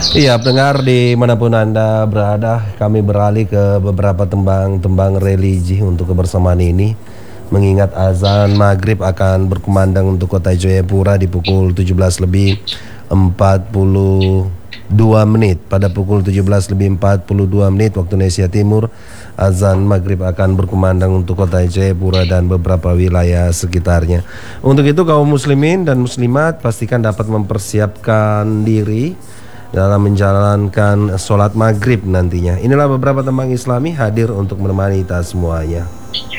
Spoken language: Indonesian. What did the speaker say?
Iya, pendengar dimanapun Anda berada, kami beralih ke beberapa tembang-tembang religi untuk kebersamaan ini. Mengingat azan maghrib akan berkumandang untuk kota Jayapura di pukul 17 lebih 42 menit. Pada pukul 17 lebih 42 menit waktu Indonesia Timur, azan maghrib akan berkumandang untuk kota Jayapura dan beberapa wilayah sekitarnya. Untuk itu kaum muslimin dan muslimat pastikan dapat mempersiapkan diri dalam menjalankan sholat maghrib nantinya. Inilah beberapa tembang Islami hadir untuk menemani kita semuanya.